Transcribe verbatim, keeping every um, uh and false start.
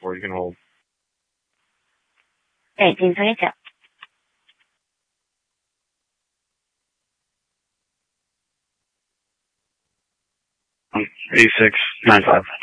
four. You can hold. eighteen twenty-two. eighty-six nine five.